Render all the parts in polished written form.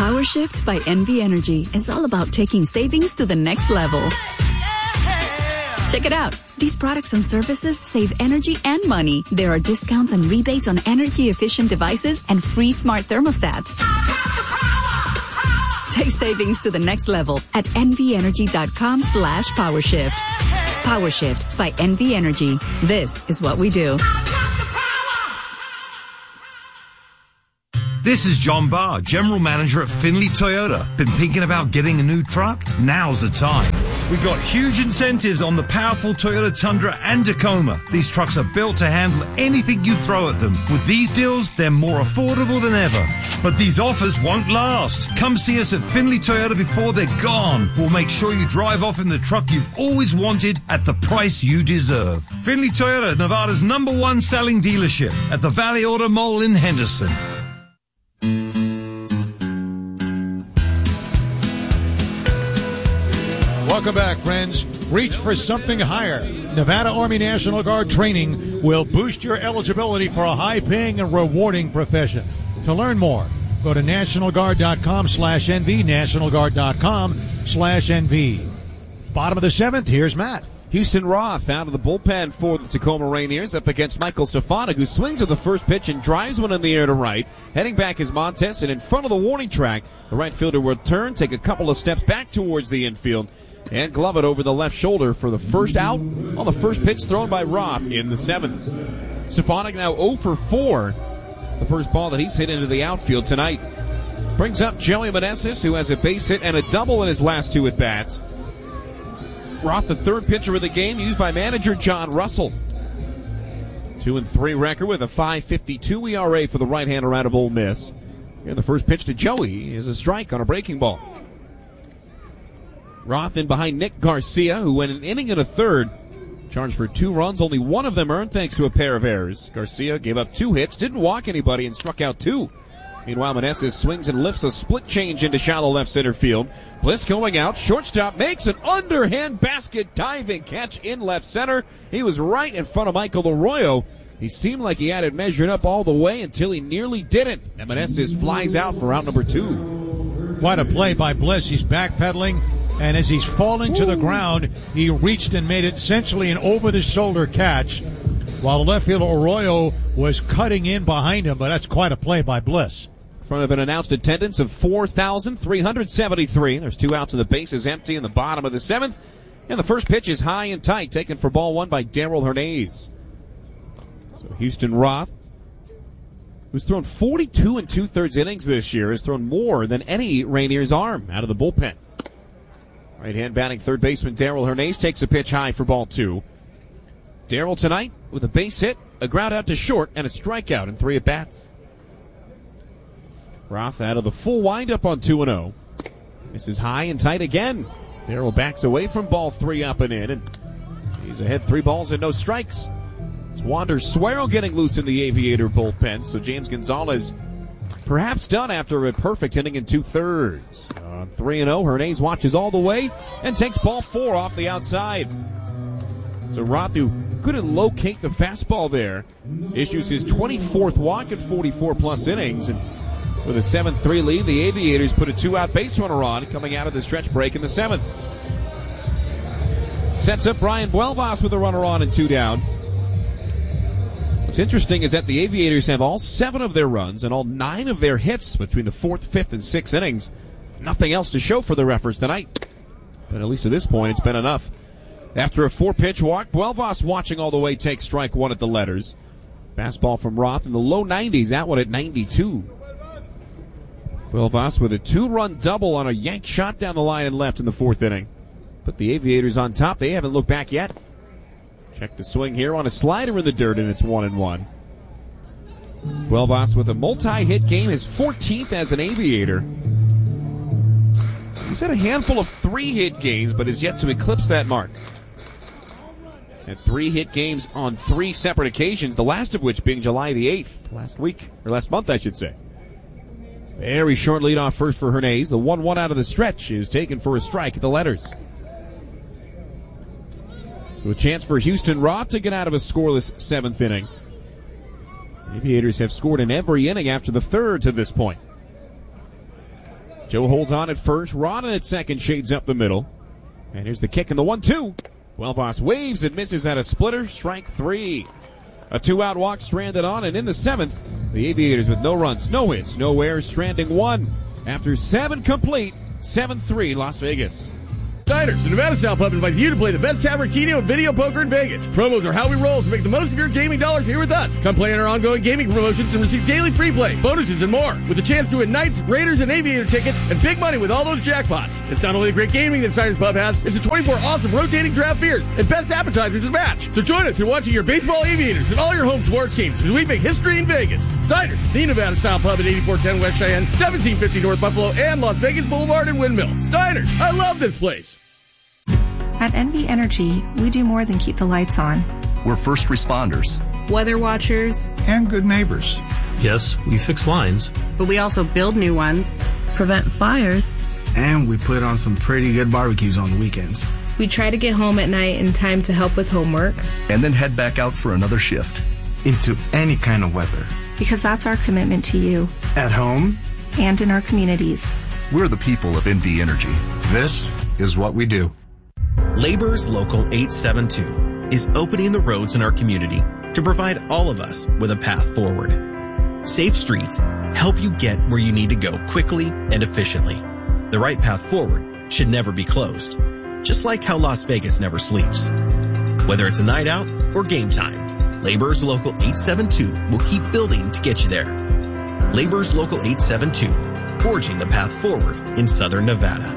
Power Shift by NV Energy is all about taking savings to the next level. Check it out. These products and services save energy and money. There are discounts and rebates on energy-efficient devices and free smart thermostats. Take savings to the next level at nvenergy.com/powershift. PowerShift by NV Energy. This is what we do. This is John Barr, General Manager at Findlay Toyota. Been thinking about getting a new truck? Now's the time. We've got huge incentives on the powerful Toyota Tundra and Tacoma. These trucks are built to handle anything you throw at them. With these deals, they're more affordable than ever. But these offers won't last. Come see us at Findlay Toyota before they're gone. We'll make sure you drive off in the truck you've always wanted at the price you deserve. Findlay Toyota, Nevada's #1 selling dealership at the Valley Auto Mall in Henderson. Welcome back, friends. Reach for something higher. Nevada Army National Guard training will boost your eligibility for a high-paying and rewarding profession. To learn more, go to nationalguard.com/NV, nationalguard.com/NV. Bottom of the 7th, here's Matt. Houston Roth out of the bullpen for the Tacoma Rainiers up against Michael Stefanik, who swings at the first pitch and drives one in the air to right. Heading back is Montes, and in front of the warning track, the right fielder will turn, take a couple of steps back towards the infield, and glove it over the left shoulder for the first out on the first pitch thrown by Roth in the 7th. Stefanik now 0 for 4. It's the first ball that he's hit into the outfield tonight. Brings up Joey Meneses, who has a base hit and a double in his last 2 at-bats. Roth, the third pitcher of the game, used by manager John Russell. 2-3 record with a 5.52 ERA for the right-hander out of Ole Miss. Here, the first pitch to Joey is a strike on a breaking ball. Roth in behind Nick Garcia, who went an inning and a third. Charged for 2 runs, only one of them earned thanks to a pair of errors. Garcia gave up 2 hits, didn't walk anybody, and struck out 2. Meanwhile, Meneses swings and lifts a split change into shallow left center field. Bliss going out, shortstop makes an underhand basket diving catch in left center. He was right in front of Michael Arroyo. He seemed like he had it measured up all the way until he nearly didn't. And Meneses flies out for out number 2. What a play by Bliss. He's backpedaling, and as he's falling to the ground, he reached and made it essentially an over-the-shoulder catch, while left fielder Arroyo was cutting in behind him, but that's quite a play by Bliss. In front of an announced attendance of 4,373. There's 2 outs and the base is empty in the bottom of the 7th. And the first pitch is high and tight, taken for ball 1 by Darrell Hernandez. So Houston Roth, who's thrown 42 2/3 innings this year, has thrown more than any Rainiers arm out of the bullpen. Right-hand batting third baseman Darrell Hernandez takes a pitch high for ball 2. Darrell tonight with a base hit, a ground out to short, and a strikeout in 3 at-bats. Roth out of the full windup on 2-0. This is high and tight again. Darrell backs away from ball 3 up and in, and he's ahead 3 balls and no strikes. It's Wander Suero getting loose in the Aviator bullpen, so James Gonzalez perhaps done after a perfect inning in 2/3. On 3-0, Hernandez watches all the way and takes ball 4 off the outside. So Roth, who couldn't locate the fastball there, issues his 24th walk in 44-plus innings. And with a 7-3 lead, the Aviators put a 2-out base runner on coming out of the stretch break in the 7th. Sets up Brian Buelvas with a runner on and 2 down. What's interesting is that the Aviators have all 7 of their runs and all 9 of their hits between the 4th, 5th, and 6th innings. Nothing else to show for their efforts tonight. But at least at this point, it's been enough. After a 4-pitch walk, Buelvas watching all the way takes strike 1 at the letters. Fastball from Roth in the low 90s, that one at 92. Buelvas with a 2-run double on a yank shot down the line and left in the 4th inning. Put the Aviators on top. They haven't looked back yet. Check the swing here on a slider in the dirt, and it's 1-1. Buelvas with a multi-hit game, his 14th as an Aviator. He's had a handful of 3-hit games, but has yet to eclipse that mark. Had 3-hit games on 3 separate occasions, the last of which being July the 8th, last month, I should say. Very short lead off first for Hernandez. The 1-1 out of the stretch is taken for a strike at the letters. So a chance for Houston Roth to get out of a scoreless 7th inning. The Aviators have scored in every inning after the 3rd to this point. Joe holds on at first. Rodden at second, shades up the middle. And here's the kick and the 1-2. Welvos waves and misses at a splitter. Strike 3. A 2-out walk stranded on, and in the 7th, the Aviators with no runs, no hits, no errors, stranding 1. After 7 complete, 7-3 Las Vegas. Diners, the Nevada Style Pub invites you to play the best tavern, keno, and video poker in Vegas. Promos are how we roll, so make the most of your gaming dollars here with us. Come play in our ongoing gaming promotions and receive daily free play, bonuses, and more. With a chance to win Knights, Raiders, and Aviator tickets, and big money with all those jackpots. It's not only the great gaming that Diners Pub has, it's the 24 awesome rotating draft beers and best appetizers to match. So join us in watching your baseball Aviators and all your home sports teams as we make history in Vegas. Diners, the Nevada Style Pub at 8410 West Cheyenne, 1750 North Buffalo, and Las Vegas Boulevard and Windmill. Diners, I love this place. At NV Energy, we do more than keep the lights on. We're first responders, weather watchers, and good neighbors. Yes, we fix lines, but we also build new ones, prevent fires, and we put on some pretty good barbecues on the weekends. We try to get home at night in time to help with homework, and then head back out for another shift. Into any kind of weather. Because that's our commitment to you. At home. And in our communities. We're the people of NV Energy. This is what we do. Labor's Local 872 is opening the roads in our community to provide all of us with a path forward. Safe streets help you get where you need to go quickly and efficiently. The right path forward should never be closed, just like how Las Vegas never sleeps. Whether it's a night out or game time, Labor's Local 872 will keep building to get you there. Labor's Local 872, forging the path forward in Southern Nevada.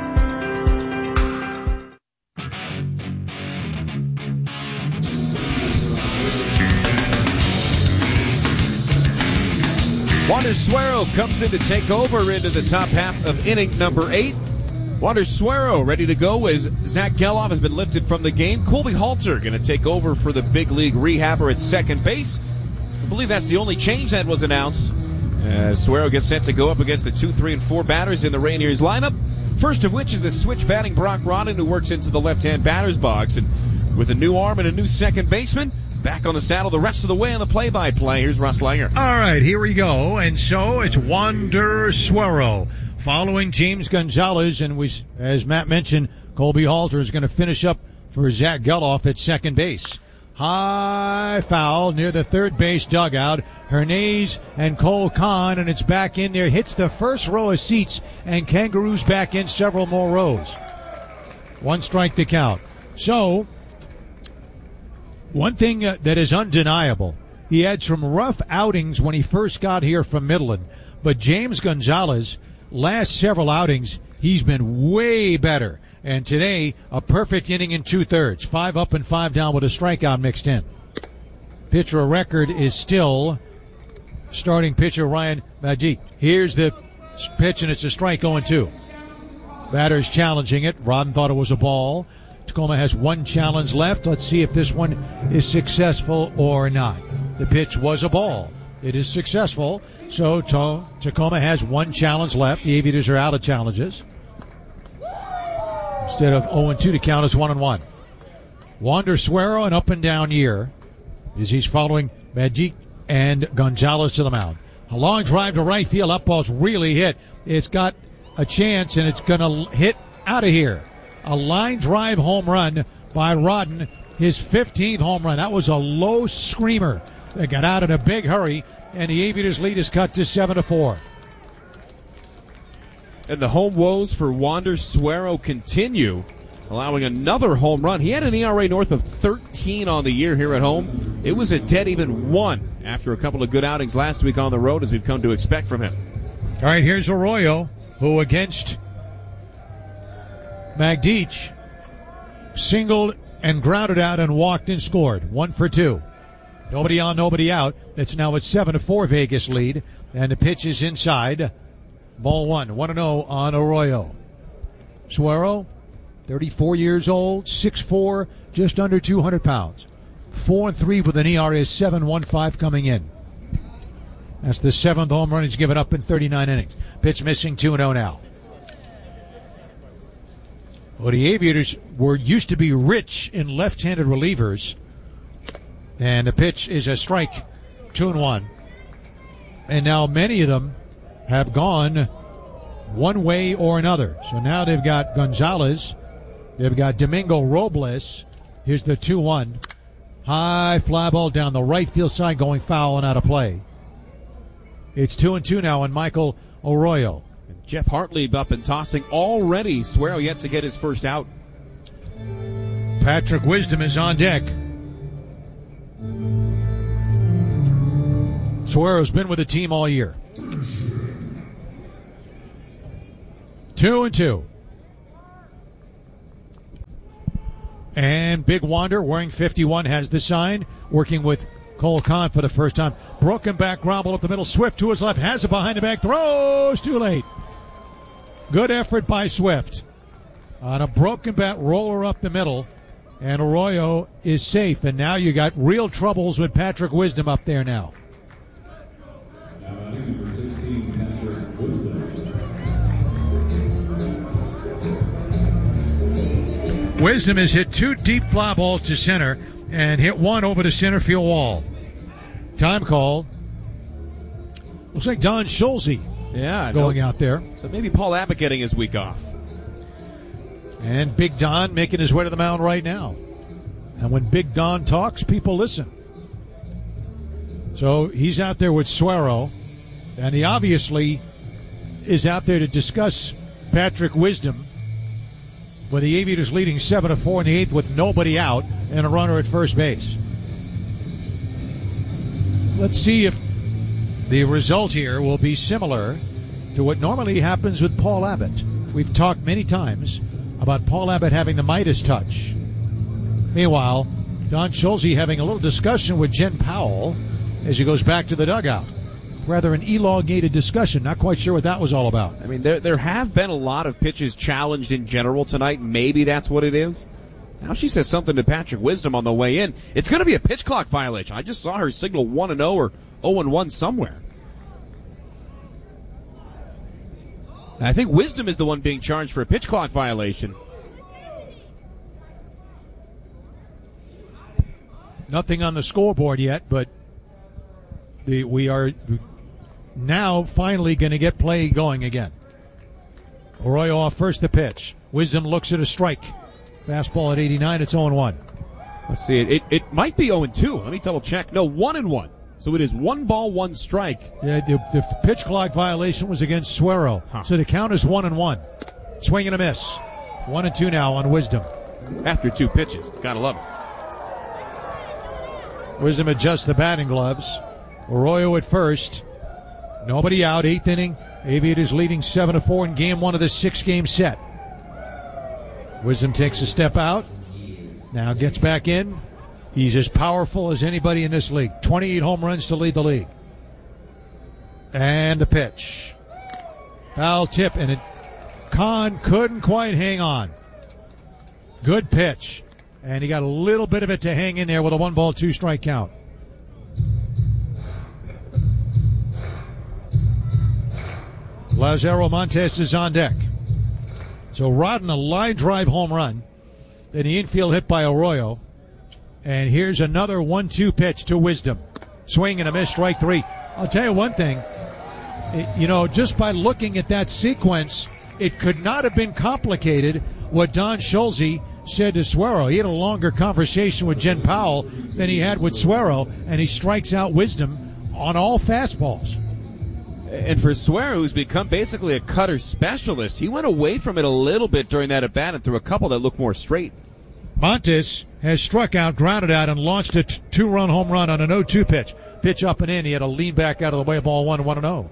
Wander Suero comes in to take over into the top half of inning number 8. Wander Suero ready to go as Zach Geloff has been lifted from the game. Colby Halter going to take over for the big league rehabber at second base. I believe that's the only change that was announced. Suero gets set to go up against the 2, 3, and 4 batters in the Rainiers lineup. First of which is the switch batting Brock Rodden, who works into the left-hand batter's box. And with a new arm and a new second baseman, back on the saddle the rest of the way on the play-by-play. Here's Russ Langer. All right, here we go. And so it's Wander Suero following James Gonzalez. And we, as Matt mentioned, Colby Halter is going to finish up for Zach Geloff at second base. High foul near the third base dugout. Hernandez and Cole Kahn, and it's back in there. Hits the first row of seats, and Kangaroos back in several more rows. 1 strike to count. So, one thing that is undeniable, he had some rough outings when he first got here from Midland. But James Gonzalez, last several outings, he's been way better. And today, a perfect inning in 2/3. 5 up and 5 down with a strikeout mixed in. Pitcher record is still starting pitcher Ryan Majid. Here's the pitch, and it's a strike 0-2. Batter's challenging it. Rodden thought it was a ball. Tacoma has 1 challenge left. Let's see if this one is successful or not. The pitch was a ball. It is successful. So Tacoma has 1 challenge left. The Aviators are out of challenges. Instead of 0-2 to count, it's 1-1. Wander Suero, an up and down year, as he's following Majid and Gonzalez to the mound. A long drive to right field. Up ball's really hit. It's got a chance, and it's going to hit out of here. A line drive home run by Rodden, his 15th home run. That was a low screamer that got out in a big hurry, and the Aviators' lead is cut to 7-4. And the home woes for Wander Suero continue, allowing another home run. He had an ERA north of 13 on the year here at home. It was a dead even 1 after a couple of good outings last week on the road, as we've come to expect from him. All right, here's Arroyo, who against Magdic singled and grounded out and walked and scored. 1 for 2. Nobody on, nobody out. It's now a 7-4 Vegas lead, and the pitch is inside. Ball 1, 1-0 on Arroyo. Suero, 34 years old, 6'4", just under 200 pounds. 4-3 with an ERA 7.15 coming in. That's the 7th home run he's given up in 39 innings. Pitch missing, 2-0 now. Well, the Aviators used to be rich in left-handed relievers. And the pitch is a strike, 2-1. And now many of them have gone one way or another. So now they've got Gonzalez. They've got Domingo Robles. Here's the 2-1. High fly ball down the right field side going foul and out of play. It's 2-2 now on Michael Arroyo. Jeff Hartley up and tossing already. Suero yet to get his first out. Patrick Wisdom is on deck. Suero's been with the team all year. 2-2. And Big Wander, wearing 51, has the sign, working with Cole Kahn for the first time. Broken back ground ball up the middle. Swift to his left, has it behind the back, throws too late. Good effort by Swift on a broken bat roller up the middle, and Arroyo is safe. And now you got real troubles with Patrick Wisdom up there now. Wisdom has hit 2 deep fly balls to center and hit 1 over the center field wall. Time call. Looks like Don Schulze going out there. So maybe Paul Abbott getting his week off. And Big Don making his way to the mound right now. And when Big Don talks, people listen. So he's out there with Suero, and he obviously is out there to discuss Patrick Wisdom, with the Aviators leading 7-4 in the 8th with nobody out and a runner at first base. Let's see if the result here will be similar to what normally happens with Paul Abbott. We've talked many times about Paul Abbott having the Midas touch. Meanwhile, Don Schulze having a little discussion with Jen Powell as he goes back to the dugout. Rather an elongated discussion. Not quite sure what that was all about. I mean, there have been a lot of pitches challenged in general tonight. Maybe that's what it is. Now she says something to Patrick Wisdom on the way in. It's going to be a pitch clock violation. I just saw her signal 1-0 or 0-1 somewhere. I think Wisdom is the one being charged for a pitch clock violation. Nothing on the scoreboard yet, but we are now finally going to get play going again. Arroyo off first, the pitch. Wisdom looks at a strike. Fastball at 89, it's 0-1. Let's see, it might be 0-2. Let me double check. No, 1-1. So it is 1 ball, 1 strike. Yeah, the pitch clock violation was against Suero. So the count is 1-1. Swing and a miss. 1-2 now on Wisdom. After 2 pitches. Gotta love it. Wisdom adjusts the batting gloves. Arroyo at first. Nobody out. 8th inning. Aviators leading 7-4 in game 1 of the 6-game set. Wisdom takes a step out. Now gets back in. He's as powerful as anybody in this league. 28 home runs to lead the league. And the pitch. Foul tip, and Kahn couldn't quite hang on. Good pitch. And he got a little bit of it to hang in there with a 1-ball, 2-strike count. Lazaro Montes is on deck. So Rodden, a line drive home run. Then the infield hit by Arroyo. And here's another 1-2 pitch to Wisdom. Swing and a miss, strike 3. I'll tell you one thing. Just by looking at that sequence, it could not have been complicated what Don Schulze said to Suero. He had a longer conversation with Jen Powell than he had with Suero, and he strikes out Wisdom on all fastballs. And for Suero, who's become basically a cutter specialist, he went away from it a little bit during that at-bat and threw a couple that looked more straight. Montes has struck out, grounded out, and launched a 2-run home run on an 0-2 pitch. Pitch up and in. He had to lean back out of the way. Ball 1-0.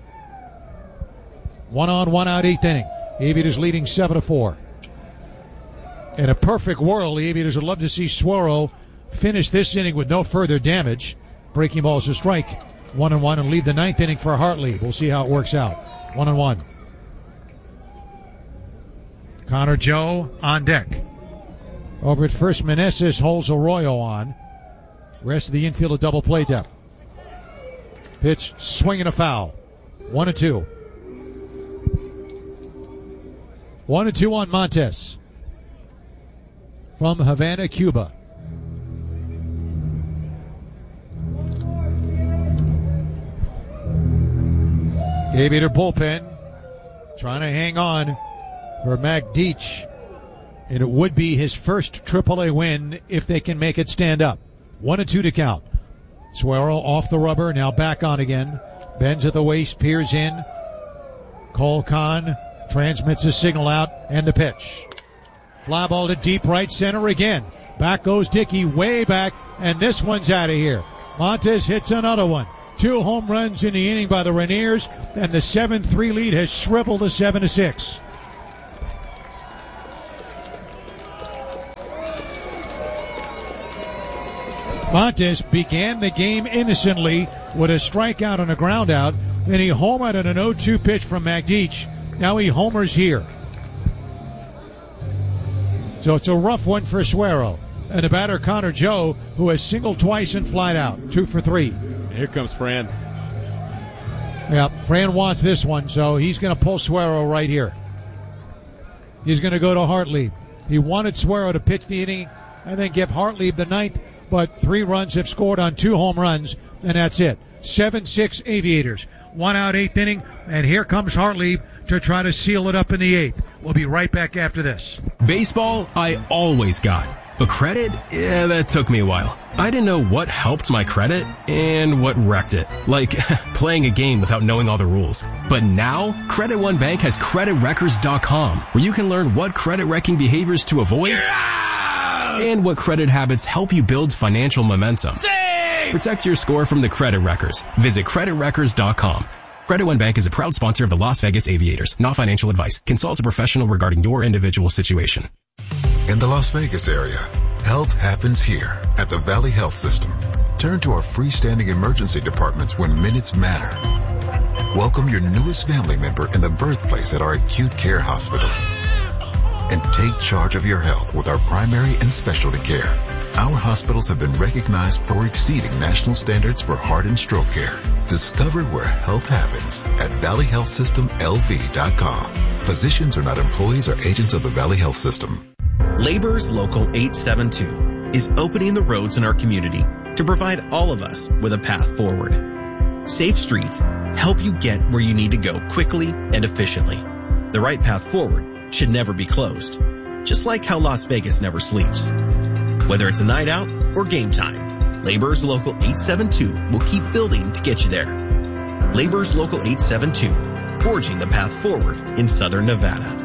1 on, 1 out, 8th inning. Aviators leading 7-4. In a perfect world, the Aviators would love to see Suero finish this inning with no further damage. Breaking ball is a strike. 1-1 and lead the 9th inning for Hartley. We'll see how it works out. 1-1. Connor Joe on deck. Over at first, Meneses holds Arroyo on. Rest of the infield a double play depth. Pitch, swing and a foul. 1-2. 1-2 on Montes. From Havana, Cuba. Aviator bullpen. trying to hang on for Magdic. And it would be his first AAA win if they can make it stand up. 1-2 to count. Suero off the rubber, now back on again. Bends at the waist, peers in. Cole Kahn transmits his signal out, and the pitch. Fly ball to deep right center again. Back goes Dickey, way back, and this one's out of here. Montes hits another one. 2 home runs in the inning by the Rainiers, and the 7-3 lead has shriveled to 7-6. Montes began the game innocently with a strikeout and a ground out. Then he homered on an 0-2 pitch from Magdic. Now he homers here. So it's a rough one for Suero. And the batter, Connor Joe, who has singled twice and flied out. 2 for 3. Here comes Fran. Yeah, Fran wants this one, so he's going to pull Suero right here. He's going to go to Hartlieb. He wanted Suero to pitch the inning and then give Hartlieb the 9th, but 3 runs have scored on 2 home runs, and that's it. 7-6 Aviators. 1 out, 8th inning, and here comes Hartlieb to try to seal it up in the 8th. We'll be right back after this. Baseball, I always got. But credit? Yeah, that took me a while. I didn't know what helped my credit and what wrecked it. Like playing a game without knowing all the rules. But now, Credit One Bank has CreditRecords.com, where you can learn what credit wrecking behaviors to avoid and what credit habits help you build financial momentum. Protect your score from the credit wreckers. Visit CreditRecords.com. Credit One Bank is a proud sponsor of the Las Vegas Aviators. Not financial advice. Consult a professional regarding your individual situation. In the Las Vegas area, health happens here at the Valley Health System. Turn to our freestanding emergency departments when minutes matter. Welcome your newest family member in the birthplace at our acute care hospitals. And take charge of your health with our primary and specialty care. Our hospitals have been recognized for exceeding national standards for heart and stroke care. Discover where health happens at valleyhealthsystemlv.com. Physicians are not employees or agents of the Valley Health System. Labor's Local 872 is opening the roads in our community to provide all of us with a path forward. Safe streets help you get where you need to go quickly and efficiently. The right path forward should never be closed, just like how Las Vegas never sleeps. Whether it's a night out or game time, Labor's Local 872 will keep building to get you there. Labor's Local 872, forging the path forward in Southern Nevada.